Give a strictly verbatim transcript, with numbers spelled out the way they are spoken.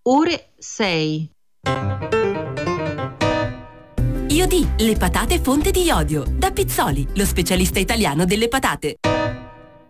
ore sei. Iodì, le patate fonte di iodio. Da Pizzoli, lo specialista italiano delle patate.